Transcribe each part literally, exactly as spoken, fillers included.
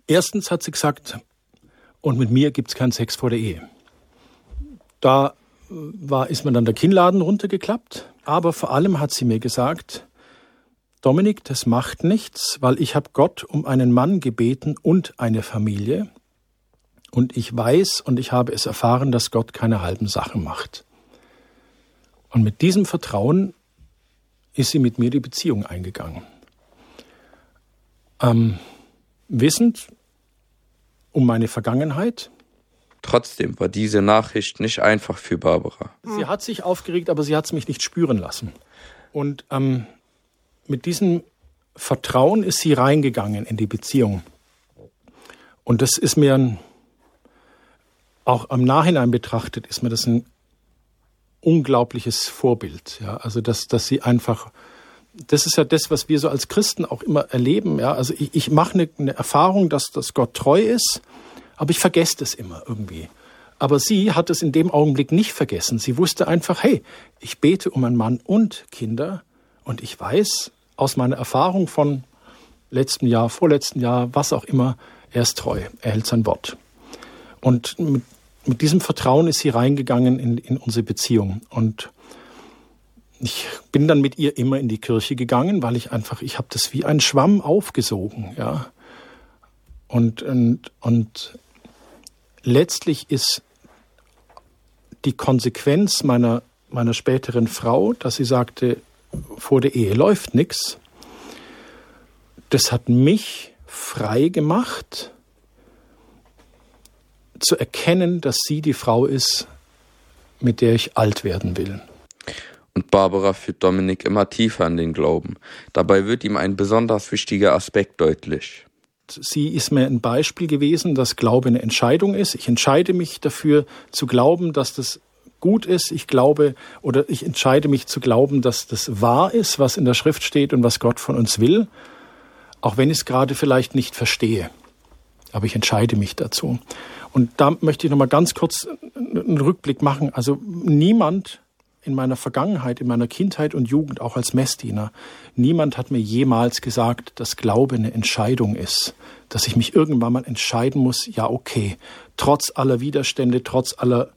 Erstens hat sie gesagt, und mit mir gibt's keinen Sex vor der Ehe. Da war, ist mir dann der Kinnladen runtergeklappt. Aber vor allem hat sie mir gesagt, Dominik, das macht nichts, weil ich habe Gott um einen Mann gebeten und eine Familie. Und ich weiß und ich habe es erfahren, dass Gott keine halben Sachen macht. Und mit diesem Vertrauen ist sie mit mir die Beziehung eingegangen. Ähm, wissend um meine Vergangenheit. Trotzdem war diese Nachricht nicht einfach für Barbara. Sie hat sich aufgeregt, aber sie hat es mich nicht spüren lassen. Und ähm, mit diesem Vertrauen ist sie reingegangen in die Beziehung. Und das ist mir ein, auch im Nachhinein betrachtet, ist mir das ein unglaubliches Vorbild. Ja, also dass, dass sie einfach, das ist ja das, was wir so als Christen auch immer erleben. Ja, also ich, ich mache eine, eine Erfahrung, dass, dass Gott treu ist, aber ich vergesse das immer irgendwie. Aber sie hat es in dem Augenblick nicht vergessen. Sie wusste einfach, hey, ich bete um einen Mann und Kinder und ich weiß aus meiner Erfahrung von letztem Jahr, vorletzten Jahr, was auch immer, er ist treu, er hält sein Wort. Und mit, mit diesem Vertrauen ist sie reingegangen in, in unsere Beziehung. Und ich bin dann mit ihr immer in die Kirche gegangen, weil ich einfach, ich habe das wie ein Schwamm aufgesogen, ja. Und, und, und letztlich ist die Konsequenz meiner, meiner späteren Frau, dass sie sagte, vor der Ehe läuft nichts. Das hat mich frei gemacht, zu erkennen, dass sie die Frau ist, mit der ich alt werden will. Und Barbara führt Dominik immer tiefer in den Glauben. Dabei wird ihm ein besonders wichtiger Aspekt deutlich. Sie ist mir ein Beispiel gewesen, dass Glaube eine Entscheidung ist. Ich entscheide mich dafür zu glauben, dass das gut ist. Ich glaube oder ich entscheide mich zu glauben, dass das wahr ist, was in der Schrift steht und was Gott von uns will. Auch wenn ich es gerade vielleicht nicht verstehe. Aber ich entscheide mich dazu. Und da möchte ich noch mal ganz kurz einen Rückblick machen. Also niemand in meiner Vergangenheit, in meiner Kindheit und Jugend, auch als Messdiener, niemand hat mir jemals gesagt, dass Glaube eine Entscheidung ist. Dass ich mich irgendwann mal entscheiden muss, ja okay, trotz aller Widerstände, trotz aller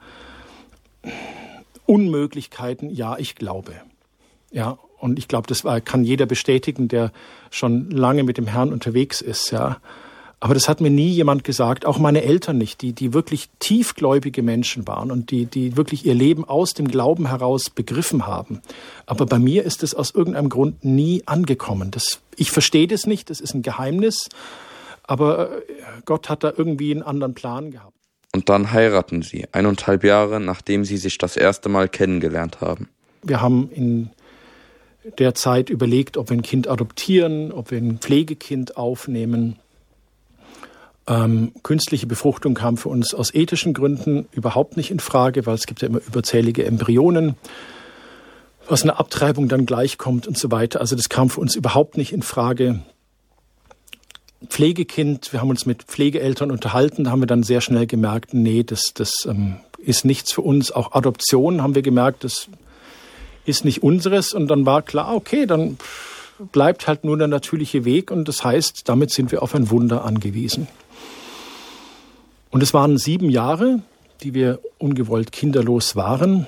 Unmöglichkeiten, ja, ich glaube. Ja, und ich glaube, das war, kann jeder bestätigen, der schon lange mit dem Herrn unterwegs ist, ja. Aber das hat mir nie jemand gesagt, auch meine Eltern nicht, die, die wirklich tiefgläubige Menschen waren und die, die wirklich ihr Leben aus dem Glauben heraus begriffen haben. Aber bei mir ist es aus irgendeinem Grund nie angekommen. Das, ich verstehe das nicht, das ist ein Geheimnis, aber Gott hat da irgendwie einen anderen Plan gehabt. Und dann heiraten sie, eineinhalb Jahre, nachdem sie sich das erste Mal kennengelernt haben. Wir haben in der Zeit überlegt, ob wir ein Kind adoptieren, ob wir ein Pflegekind aufnehmen. Ähm, künstliche Befruchtung kam für uns aus ethischen Gründen überhaupt nicht in Frage, weil es gibt ja immer überzählige Embryonen, was eine Abtreibung dann gleichkommt und so weiter. Also das kam für uns überhaupt nicht in Frage. Pflegekind, wir haben uns mit Pflegeeltern unterhalten, da haben wir dann sehr schnell gemerkt, nee, das, das ähm, ist nichts für uns. Auch Adoption haben wir gemerkt, das ist nicht unseres. Und dann war klar, okay, dann bleibt halt nur der natürliche Weg. Und das heißt, damit sind wir auf ein Wunder angewiesen. Und es waren sieben Jahre, die wir ungewollt kinderlos waren.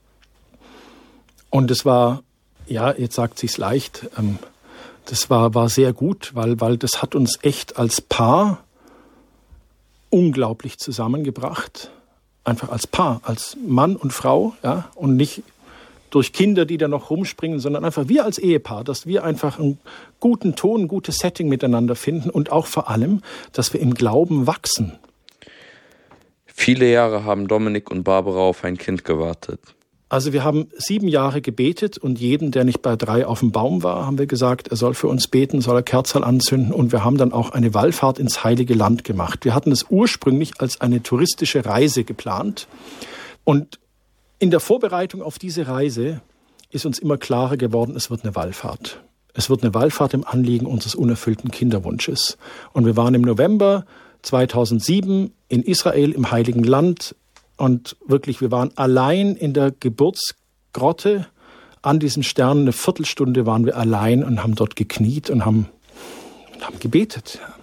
Und es war, ja, jetzt sagt sich's leicht, ähm, das war, war sehr gut, weil, weil das hat uns echt als Paar unglaublich zusammengebracht. Einfach als Paar, als Mann und Frau, ja, und nicht durch Kinder, die da noch rumspringen, sondern einfach wir als Ehepaar, dass wir einfach einen guten Ton, ein gutes Setting miteinander finden und auch vor allem, dass wir im Glauben wachsen. Viele Jahre haben Dominik und Barbara auf ein Kind gewartet. Also wir haben sieben Jahre gebetet und jeden, der nicht bei drei auf dem Baum war, haben wir gesagt, er soll für uns beten, soll er Kerzen anzünden. Und wir haben dann auch eine Wallfahrt ins Heilige Land gemacht. Wir hatten es ursprünglich als eine touristische Reise geplant. Und in der Vorbereitung auf diese Reise ist uns immer klarer geworden, es wird eine Wallfahrt. Es wird eine Wallfahrt im Anliegen unseres unerfüllten Kinderwunsches. Und wir waren im November zweitausendsieben in Israel im Heiligen Land. Und wirklich, wir waren allein in der Geburtsgrotte an diesen Sternen. Eine Viertelstunde waren wir allein und haben dort gekniet und haben, und haben gebetet.